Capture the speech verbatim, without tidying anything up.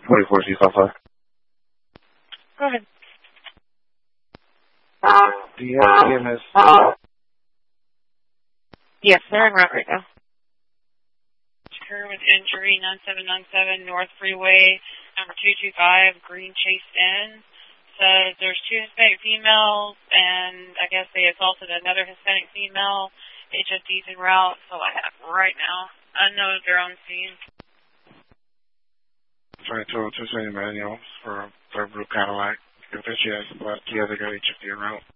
forty-four C five five. Go ahead. Do you have E M S? Yes, they're en route right now. Her with injury, nine seven nine seven North Freeway, number two two five, Green Chase Inn. Says there's two Hispanic females, and I guess they assaulted another Hispanic female. H S D's en route, so I have right now. Unknown, they're on scene. twenty-two oh two Manual for third blue Cadillac. If she has the other guy, H S D en route.